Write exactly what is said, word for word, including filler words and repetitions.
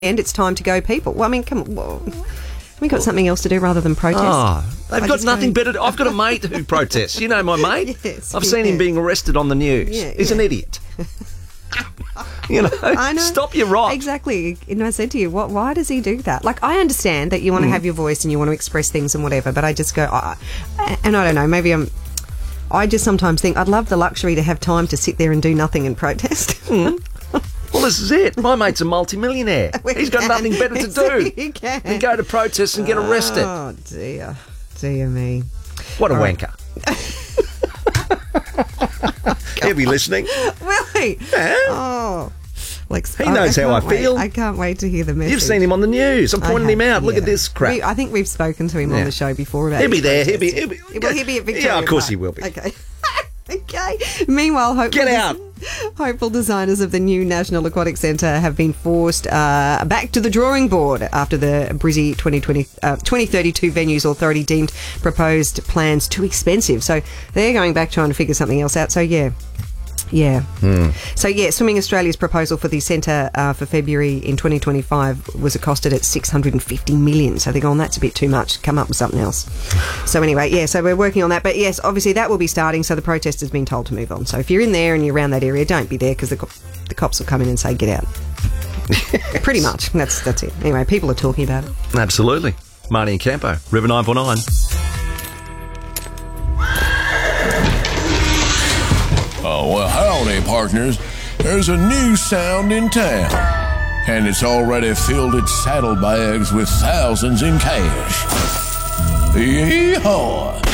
And it's time to go, people. Well, I mean, come on. Well, we got something else to do rather than protest. Oh, they've I got nothing go... better. To, I've got a mate who protests. You know my mate? Yes. I've seen yes. him being arrested on the news. Yeah, He's yeah. an idiot. You know, I know. Stop your rot. Exactly. And I said to you, what, why does he do that? Like, I understand that you want to Mm. have your voice and you want to express things and whatever, but I just go, oh, and I don't know, maybe I'm, I just sometimes think I'd love the luxury to have time to sit there and do nothing and protest. Mm. Well, this is it. My mate's a multi-millionaire. He's got nothing better to do You can. than go to protests and get arrested. Oh, dear. Dear me. What a All right. wanker. He'll be listening. Will he? Yeah. Oh. Like, He knows how I can't wait- feel. I can't wait to hear the message. You've seen him on the news. I'm I pointing him have, out. Look at yeah. this crap. We, I think we've spoken to him Yeah. on the show before about He'll be his there. He'll be, he'll protesting. be. Well, he'll be at Victoria Yeah, of course Park. he will be. Okay. Okay. Meanwhile, hopeful, Get out. hopeful designers of the new National Aquatic Centre have been forced uh, back to the drawing board after the Brizzy twenty twenty, uh, twenty thirty-two Venues Authority deemed proposed plans too expensive. So they're going back trying to figure something else out. So, yeah. Yeah. Hmm. So, yeah, Swimming Australia's proposal for the centre uh, for February in twenty twenty-five was costed at six hundred fifty million dollars. So they're going, that's a bit too much. Come up with something else. So anyway, yeah, so we're working on that. But yes, obviously that will be starting. So the protest has been told to move on. So if you're in there and you're around that area, don't be there because the, co- the cops will come in and say, get out. Pretty much. That's, that's it. Anyway, people are talking about it. Absolutely. Marnie and Campo, River nine four nine. Oh, well, howdy, partners. There's a new sound in town, and it's already filled its saddlebags with thousands in cash. Yee-haw!